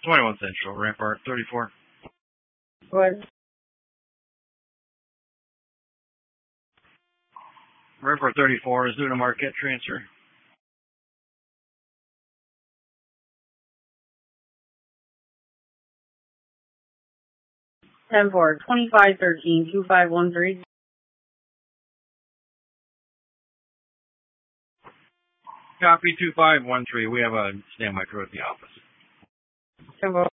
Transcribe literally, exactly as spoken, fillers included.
twenty-one Central, Rampart thirty-four. What? Rampart thirty-four is doing a Marquette transfer. ten four, twenty-five thirteen, two five one three. Copy two five one three. We have a standby crew at the office. ten four.